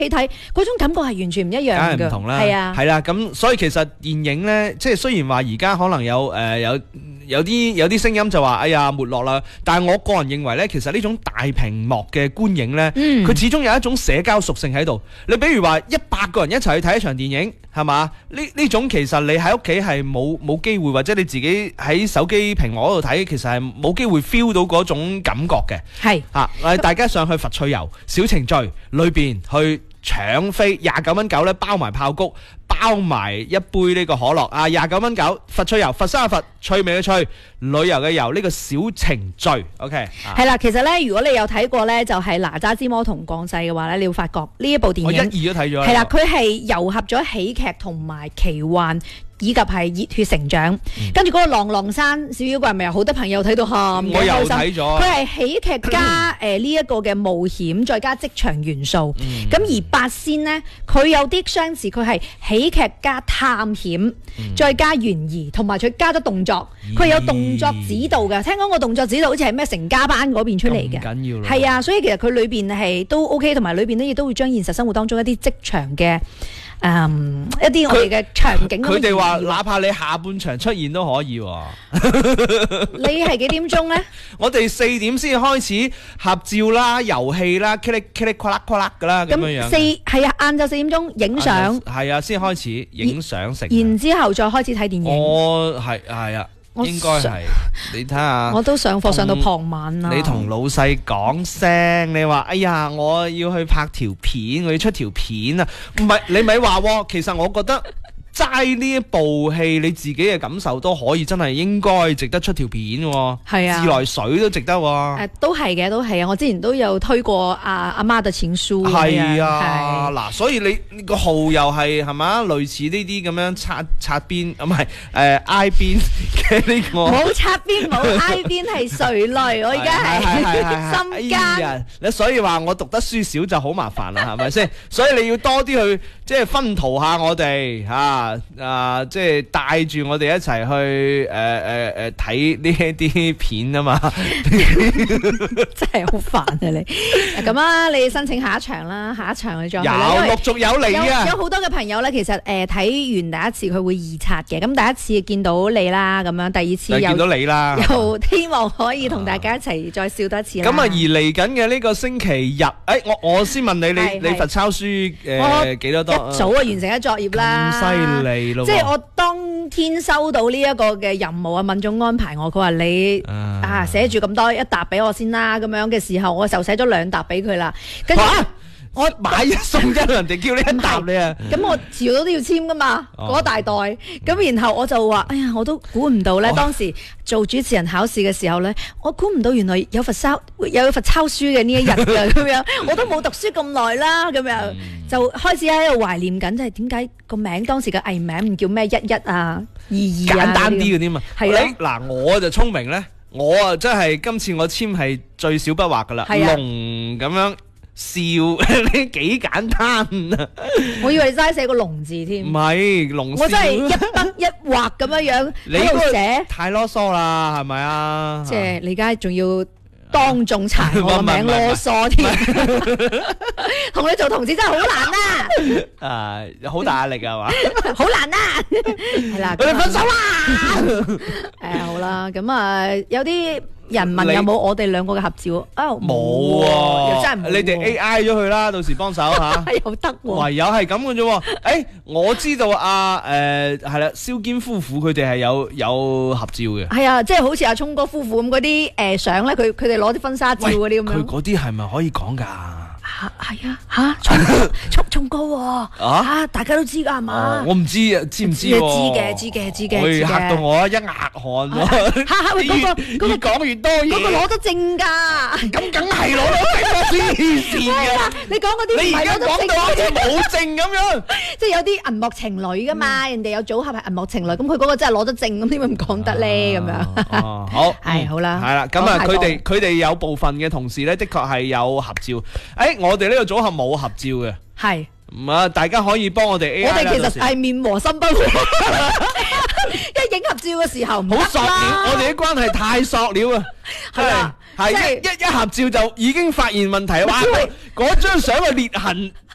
睇嗰種感覺係完全唔一樣嘅， 梗係唔同啦， 係啊， 係啦，咁所以其實電影咧，即係雖然話而家可能有啲聲音就話哎呀沒落啦，但係我個人認為咧，其實呢種大屏幕嘅觀影咧，佢始終有一種社交屬性喺度。你比如話100個人一齊去睇一場電影，係嘛？呢種其實你喺屋企係冇機會，或者你自己喺手機屏幕嗰度睇，其實係冇機會 feel 到嗰種感覺嘅。 係嚇，大家上去佛趣遊小程序裏邊去搶飛29蚊9咧，包埋爆谷，包埋一杯呢個可樂啊，29蚊9，佛趣遊，佛山嘅佛，趣味嘅趣，旅遊嘅遊，呢個小程序 ，OK。 係啦，其實咧，如果你有睇過咧，就係哪吒之魔童降世嘅話咧，你會發覺呢一部電影， 我1、2都睇咗。 係啦，佢係糅合咗喜劇同埋奇幻。以及係熱血成長，跟住嗰個浪浪山小妖怪，咪有好多朋友睇到喊嘅， 我又睇咗。 佢係喜劇加呢一個嘅冒險，再加職場元素。咁而八仙呢，佢有啲相似，佢係喜劇加探險，再加懸疑，同埋佢加咗動作。佢有動作指導嘅，聽講個動作指導好似係咩成家班嗰邊出嚟嘅。 緊要啦。 係啊，所以其實佢裏邊係都 OK， 同埋裏邊呢亦都會將現實生活當中一啲職場嘅。一啲我哋嘅場景， 佢哋話哪怕你下半場出現都可以喎。 你係幾點鐘呢？ 我哋4點先開始合照啦、遊戲啦、噼里噼里呱啦呱啦噶啦咁樣樣。 係啊，晏晝4點鐘影相。 係啊，先開始影相成。 然之後再開始睇電影。 係啊。應該係，你睇下， 我都上課上到傍晚啦。 你同老細講聲，你話哎呀，我要去拍條片，我要出條片啊！唔係你咪話喎，其實我覺得齋呢一部戲，你自己嘅感受都可以真係應該值得出條片喎。係啊，自來水都值得喎。 都係嘅，都係啊！我之前都有推過阿媽嘅情書。 係啊，嗱，所以你個號又係嘛，類似呢啲咁樣擦邊，唔係挨邊嘅呢個。 冇擦邊，冇挨邊，係垂淚。我而家係心間。 所以話我讀得書少就好麻煩啦，係咪先？所以你要多啲去即係薰陶下我哋即係帶住我哋一齊去睇呢一啲片啊嘛，真係好煩啊你。咁啊，你申請下一場啦，下一場你再去啦。 陸續有嚟啊！ 有好多嘅朋友咧，其實睇完第一次佢會二刷嘅，咁第一次見到你啦，咁樣第二次又見到你啦， 又希望可以同大家一齊再笑多一次啦。 咁而嚟緊嘅呢個星期日，我先問你罰抄書幾多？ 一早完成咗作業啦， 咁犀利咯！ 即係我當天收到呢一個嘅任務啊，民眾安排我，佢話你寫住咁多一沓俾我先啦，咁樣嘅時候我就寫咗2沓俾佢啦。跟住我買一送一，人哋叫你一沓你啊！ 咁我遲早都要簽噶嘛，嗰一大袋。咁然後我就話：哎呀，我都估唔到咧，當時做主持人考試嘅時候咧，我估唔到原來有罰抄書嘅呢一日㗎，咁樣我都冇讀書咁耐啦，咁樣就開始喺度懷念緊，即係點解個名當時嘅藝名唔叫咩11啊、22啊， 簡單啲嗰啲嘛。 係啊， 嗱，我就聰明咧，我啊真係今次我簽係最少筆畫噶啦，龍咁樣。笑你幾簡單啊！ 我以為你齋寫個龍字添， 唔係龍。 我真係一筆一畫咁樣喺度寫， 太囉嗦啦，係咪啊？ 即係你而家仲要當眾查我個名囉嗦添，同你做同事真係好難啊！好大壓力啊，係嘛？ 好難啊！係啦， 我哋分手啦！ 好啦，咁有啲人問有冇我哋2個嘅合照冇喎， 又真係冇。 你哋 AI 咗佢啦，到時幫手嚇。 又得喎， 唯有係咁嘅啫喎。我知道係啦，蕭堅夫婦佢哋係有合照嘅。係啊，即係好似阿聰哥夫婦咁嗰啲相咧，佢哋攞啲婚紗照嗰啲咁樣。 佢嗰啲係咪可以講㗎？ 係啊，聰哥喎，大家都知㗎係嘛？ 我唔知啊，知唔知？ 知嘅。 會嚇到我一額汗喎！ 嗰個講越多嘢， 嗰個攞得證㗎。 咁梗係攞得證，黐線嘅。 你講嗰啲， 你而家講到好似冇證咁樣， 即係有啲銀幕情侶㗎嘛，人哋有組合係銀幕情侶，咁佢嗰個真係攞得證，咁點解唔講得咧？咁樣好係好啦， 係啦，咁啊，佢哋有部分嘅同事咧，的確係有合照。我哋呢個組合冇合照嘅， 係大家可以幫我哋 AI。 我哋其實係面和心不和，一影合照嘅時候唔好塑料，我哋啲關係太塑料啊！係一合照就已經發現問題，哇！嗰張相嘅裂痕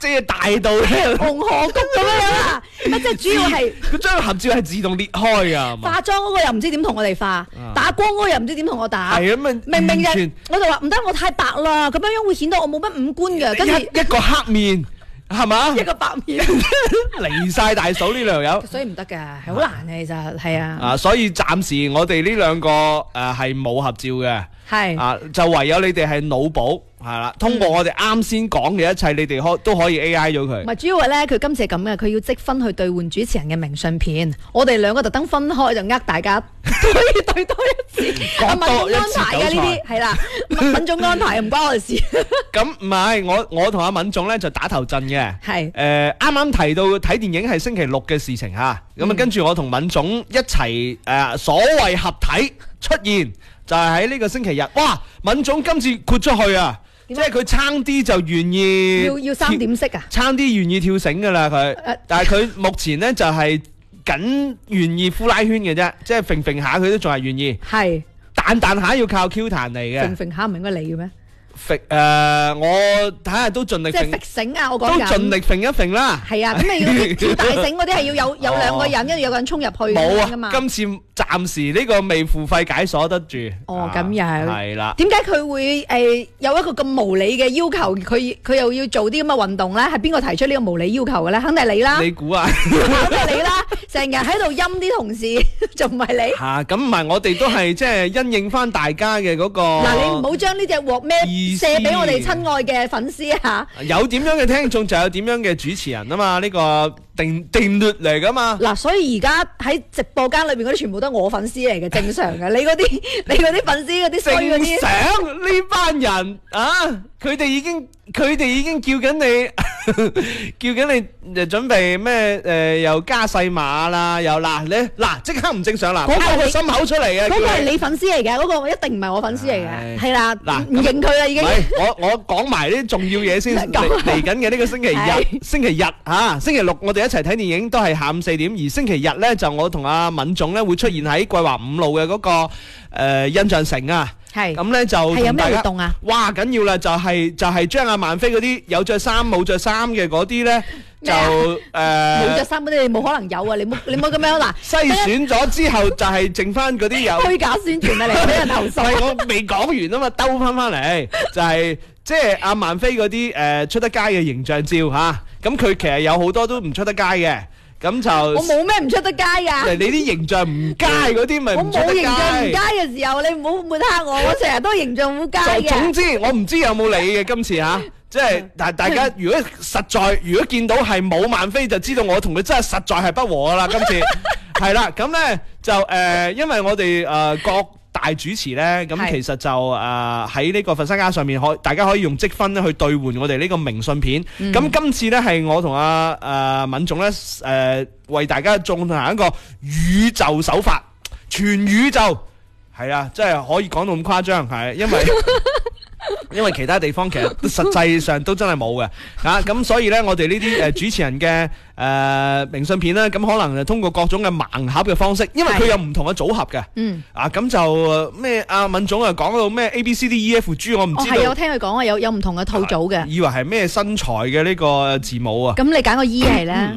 即係大到咧紅河谷咁樣啊！乜即係主要係佢張合照係自動裂開㗎， 化妝嗰個又唔知點同我哋化，打光嗰個又唔知點同我打。 係咁啊！ 明明完全就我就話唔得，我太白啦，咁樣會顯到我冇乜五官嘅。跟住一個黑面係嘛， 一個白面， 離晒大嫂呢兩友。 所以唔得㗎，係好難嘅，其實係啊。 所以暫時我哋呢兩個係冇合照嘅。 係就唯有你哋係腦補係啦，通過我哋啱先講嘅一切，你哋都可以 AI 咗佢。 唔係主要係咧，佢今次係咁嘅，佢要積分去兌換主持人嘅明信片。我哋兩個特登分開就呃大家，可以兌多一次。阿敏總安排嘅呢啲係啦，敏總安排唔關我哋事。 咁唔係我同阿敏總咧就打頭陣嘅。 係啱啱提到睇電影係星期六嘅事情嚇，咁啊跟住我同敏總一齊所謂合體出現。就係喺呢個星期日，哇！敏總今次豁出去啊，即係佢差啲就願意要3點式啊， 差啲願意跳繩噶啦佢，但係佢目前呢就係僅願意呼拉圈嘅啫，即係揈揈下佢都仲係願意， 係彈下要靠 Q 彈嚟嘅， 揈揈下唔應該你嘅咩？ 我睇下都盡力即係揈繩啊！我講都盡力揈一揈啦。 係啊，咁你要跳大繩嗰啲係要有兩個人，跟住有個人衝入去㗎嘛。 冇啊！今次暫時呢個未付費解鎖得住。 哦，咁樣係啦。點解佢會有一個咁無理嘅要求？佢又要做啲咁嘅運動咧？係邊個提出呢個無理要求嘅咧？肯定係你啦。 你估啊？ 肯定係你啦！成日喺度陰啲同事，仲唔係你？ 咁唔係我哋都係即係因應翻大家嘅嗰個。 嗱，你唔好將呢隻鑊咩射俾我哋親愛嘅粉絲啊！ 有點樣嘅聽眾就有點樣嘅主持人啊嘛，呢個定律嚟噶嘛。 嗱，所以而家喺直播間裏邊嗰啲全部都係我粉絲嚟嘅，正常嘅。你嗰啲粉絲嗰啲衰嗰啲， 正常呢班人啊，佢哋已經叫緊你，叫緊你就準備咩又加細碼啦，又嗱即刻唔正常啦，拋個心口出嚟嘅。 嗰個係你粉絲嚟嘅，嗰個一定唔係我粉絲嚟嘅，係啦，唔認佢啦已經。 我講埋啲重要嘢先，嚟緊嘅呢個星期日，星期六我哋一齊睇電影都係下午4點，而星期日咧就我同阿敏總咧會出現喺桂華5路嘅嗰個印象城啊。係咁咧就係有咩活動啊？ 哇，緊要啦！就係將阿萬飛嗰啲有着衫冇着衫嘅嗰啲咧，就冇着衫嗰啲你冇可能有啊！你冇咁樣嗱。 篩選咗之後就係剩翻嗰啲有虛假宣傳啊！嚟俾人投訴。 係我未講完啊嘛，兜翻嚟就係即係阿萬飛嗰啲出得街嘅形象照嚇，咁佢其實有好多都唔出得街嘅。咁就我冇咩唔出得街㗎。 你啲形象唔佳嗰啲咪唔出得街。我冇形象唔佳嘅時候，你唔好抹黑我。我成日都形象好佳嘅。總之我唔知有冇你嘅今次嚇，即係大家如果見到係冇萬飛，就知道我同佢真係實在係不和㗎啦。今次係啦，咁咧就因為我哋各大主持咧，咁其實就喺呢個佛山家上面大家可以用積分咧去兌換我哋呢個明信片。咁今次咧係我同阿敏總咧為大家進行一個宇宙手法，全宇宙係啊，即係可以講到咁誇張，係因為其他地方其實實際上都真係冇嘅咁所以咧我哋呢啲主持人嘅明信片咧，咁可能就通過各種嘅盲盒嘅方式，因為佢有唔同嘅組合嘅。咁就咩阿敏總講到咩 A B C D E F G， 我唔知道。係我聽佢講啊，有唔同嘅套組嘅。以為係咩身材嘅呢個字母啊？咁你揀個 E 係咧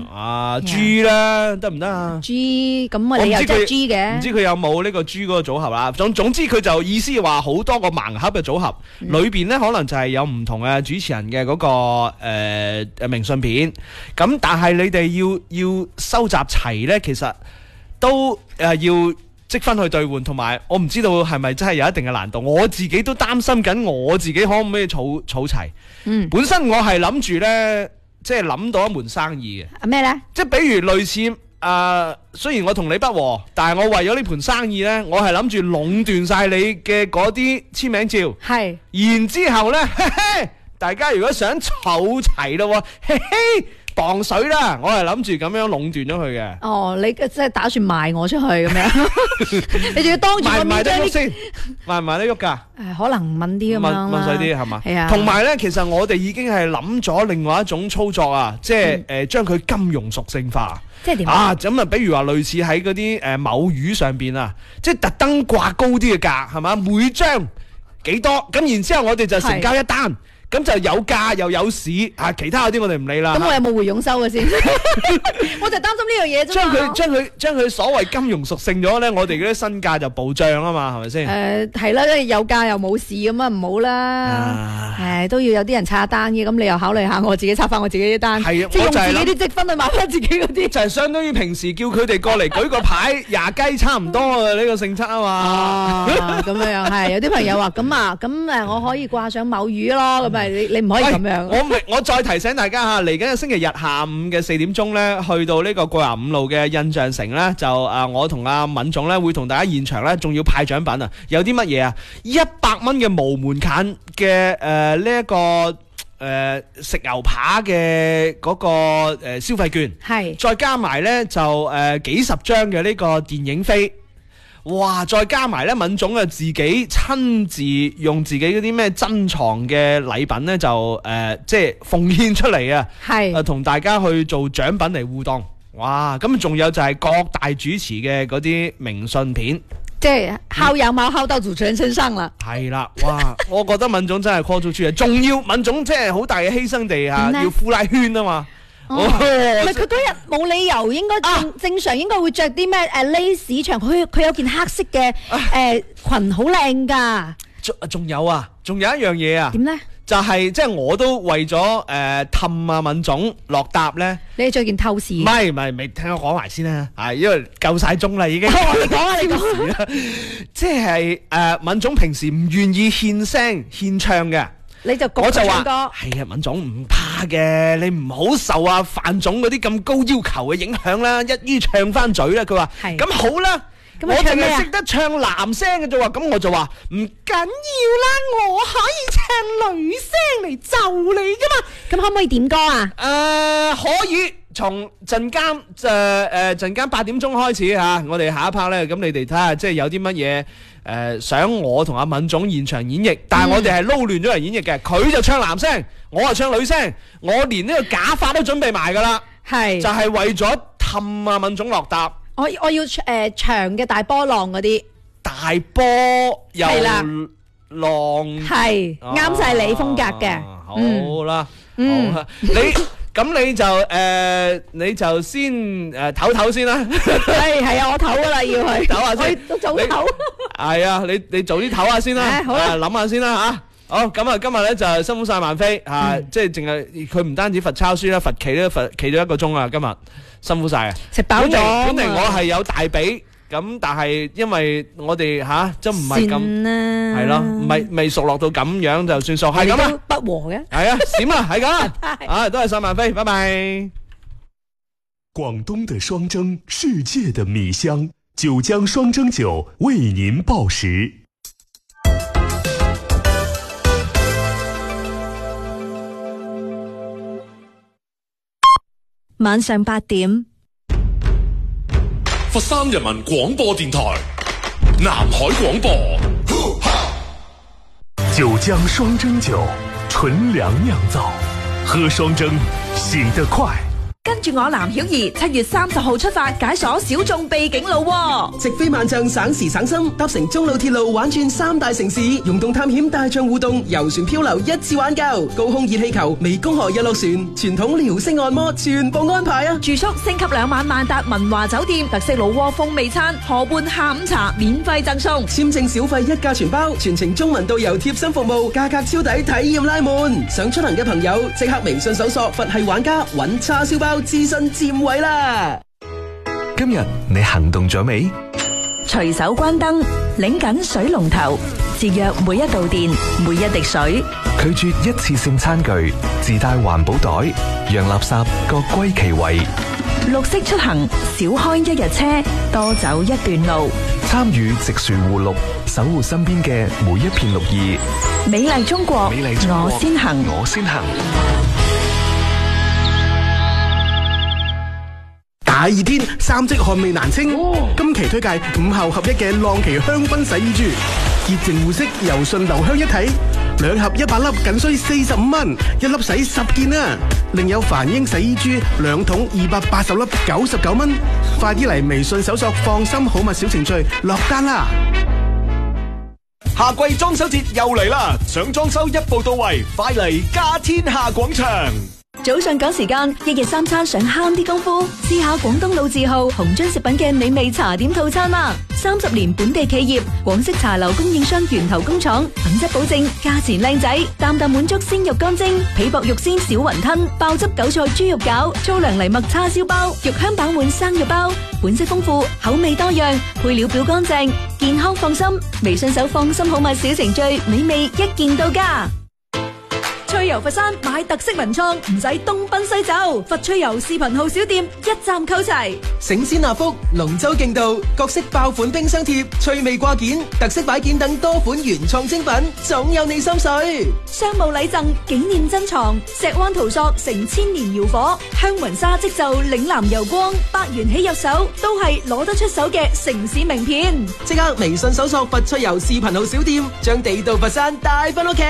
？G 啦，得唔得啊 ？G 咁我哋有隻 G 嘅。唔知佢有冇呢個 G 嗰個組合啦？總之佢就意思話好多個盲盒嘅組合，裏邊咧可能就係有唔同嘅主持人嘅嗰個明信片。咁但係你哋要收集齊咧，其實都要積分去兌換，同埋我唔知道係咪真係有一定嘅難度。我自己都擔心緊，我自己可唔可以儲齊？本身我係諗住咧，即係諗到一門生意嘅。咩咧？即係比如類似雖然我同你不和，但係我為咗呢盤生意咧，我係諗住壟斷晒你嘅嗰啲簽名照。係。然之後咧，大家如果想儲齊咯，磅水啦，我係諗住咁樣壟斷咗佢嘅。哦，你即係打算賣我出去咁樣？你仲要當住我面將啲先賣唔賣得喐㗎？可能問啲咁樣問水啲係嘛？係啊。同埋咧，其實我哋已經係諗咗另外一種操作啊，即係將佢金融屬性化。即係點啊？咁啊，比如話類似喺嗰啲某魚上邊啊，即係特登掛高啲嘅價係嘛？每張幾多咁？然之後我哋就成交一單。 咁就有價又有市啊，其他嗰啲我哋唔理啦。 咁我有冇回佣收嘅先？我就擔心呢樣嘢啫嘛。 將佢所謂金融屬性咗咧，我哋嗰啲身價就暴漲啊嘛，係咪先？ 係啦，有價又冇市咁啊，唔好啦。都要有啲人拆單嘅，咁你又考慮下，我自己拆翻我自己啲單， 係啊， 即係用自己啲積分去買翻自己嗰啲， 就係相當於平時叫佢哋過嚟舉個牌廿雞差唔多啊，呢個性質啊嘛。 咁樣係有啲朋友話咁我可以掛上某魚咯，咁咪你唔可以咁樣。 我再提醒大家嚇，嚟緊嘅星期日下午嘅4點鐘咧，去到呢個過廿5路嘅印象城咧，就我同阿敏總咧會同大家現場咧，仲要派獎品啊！有啲乜嘢啊？100蚊嘅無門檻嘅呢一個食牛扒嘅嗰個消費券，係再加埋咧就幾十張嘅呢個電影飛。哇！再加埋咧，敏總啊自己親自用自己嗰啲咩珍藏嘅禮品咧，就即係奉獻出嚟啊！係同大家去做獎品嚟互動。哇！咁仲有就係各大主持嘅嗰啲明信片， 即係薅羊毛薅到主持人身上啦。 係啦，哇！我覺得敏總真係 call 出處啊！仲要敏總即係好大嘅犧牲地要呼拉圈啊嘛。唔係佢嗰日冇理由應該正常應該會着啲咩lace 長，佢有件黑色嘅裙好靚㗎。 仲有一樣嘢啊。點咧？就係即係我都為咗氹阿敏總落搭咧。 你着件透視？唔係，未聽我講埋先啦。係因為夠晒鐘啦已經。 你講。 即係敏總平時唔願意獻聲獻唱嘅。 你就我就話係啊，敏總唔怕嘅，你唔好受阿范總嗰啲咁高要求嘅影響啦，一於唱翻嘴啦。佢話咁好啦，我淨係識得唱男聲嘅啫喎，咁我就話唔緊要啦，我可以唱女聲嚟就你㗎嘛。 咁可唔可以點歌啊？ 可以，從陣間8點鐘開始嚇，我哋下一 part 咧，咁你哋睇下即係有啲乜嘢。想我同阿敏總現場演繹，但係我哋係撈亂咗嚟演繹嘅。佢就唱男聲，我就唱女聲，我連呢個假髮都準備埋噶啦，係就係為咗氹阿敏總落搭。我要長嘅大波浪嗰啲， 大波又浪， 係啱晒你風格嘅。 好啦，好啦，咁你就先唞先啦。 係啊，我唞噶啦，要去唞下先， 我早唞。 係啊，你早啲唞下先啦。好啦，諗下先啦嚇。好，咁啊，今日咧就辛苦晒萬飛嚇，即係淨係佢唔單止罰抄書啦，罰企都企咗1個鐘啊。今日辛苦晒啊！ 食飽咗。 本嚟我係有大髀。咁但係因為我哋真唔係咁係咯，未熟落到咁樣就算數，係咁啦， 不和嘅係啊，閃啦，係咁啦，多謝晒萬飛，拜拜。 廣東的雙蒸，世界的米香，九江雙蒸酒為您報時。 晚上8點。 佛山人民廣播電台南海廣播，九江雙蒸酒，純糧釀造，喝雙蒸醒得快。 跟住我藍曉儀7月30號出發解鎖小眾秘境路喎， 直飛萬象省時省心，搭乘中路鐵路玩轉3大城市，溶洞探險大象互動，遊船漂流一次玩夠，高空熱氣球、湄公河日落船、傳統遼式按摩全部安排啊！ 住宿升級2晚萬達文華酒店，特色老窩風味餐，河畔下午茶免費贈送， 簽證小費1價全包，全程中文導遊貼心服務，價格超抵，體驗拉滿。想出行嘅朋友即刻微信搜索佛系玩家，揾叉燒包諮詢佔位啦！ 今日你行動咗未？ 隨手關燈，擰緊水龍頭，節約每一度電，每一滴水。 拒絕一次性餐具，自帶環保袋，讓垃圾各歸其位。 綠色出行，少開1日車，多走一段路。 參與植樹護綠，守護身邊嘅每一片綠意。 美麗中國，我先行， 我先行。 大熱天3積汗味難清，今期推介5效合一嘅浪奇香薰洗衣珠，潔淨護色，柔順留香一體，2盒100粒僅需45蚊，1粒洗10件啊！另有梵英洗衣珠2桶280粒99蚊，快啲嚟微信搜索放心好物小程序落單啦！ 夏季裝修節又嚟啦，想裝修一步到位，快嚟家天下廣場。 早上趕時間，一日三餐想慳啲功夫，試下廣東老字號紅樽食品嘅美味茶點套餐啦！30年本地企業，廣式茶樓供應商源頭工廠，品質保證，價錢靚仔，啖啖滿足鮮肉乾蒸，皮薄肉鮮小雲吞，爆汁韭菜豬肉餃，粗糧藜麥叉燒包，肉香飽滿生肉包，款式豐富，口味多樣，配料表乾淨，健康放心。微信搜放心好物小程序，美味一件到家。趣遊佛山買特色文創，唔使東奔西走，佛趣遊視頻號小店一站購齊。 醒獅納福、龍舟競渡、各式爆款冰箱貼、趣味掛件、特色擺件等多款原創精品，總有你心水。 商務禮贈、紀念珍藏，石灣陶塑成千年窯火，香雲紗織就嶺南油光，百元起入手都係攞得出手嘅城市名片。 即刻微信搜索佛趣遊視頻號小店，將地道佛山帶返屋企。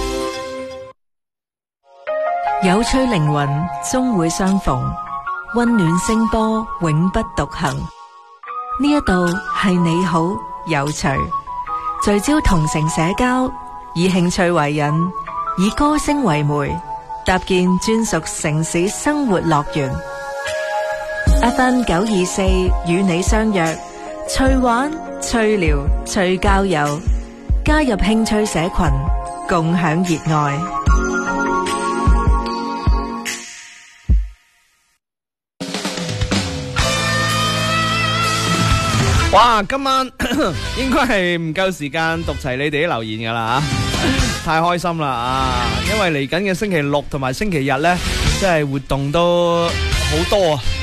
有趣靈魂終會相逢，溫暖聲波永不獨行。呢一度係你好有趣，聚焦同城社交，以興趣為引，以歌聲為媒，搭建專屬城市生活樂園。FM 924與你相約，趣玩、趣聊、趣交友，加入興趣社群，共享熱愛。 哇！今晚應該係唔夠時間讀齊你哋啲留言㗎啦嚇，太開心啦啊！因為嚟緊嘅星期六同埋星期日呢，真係活動都好多啊。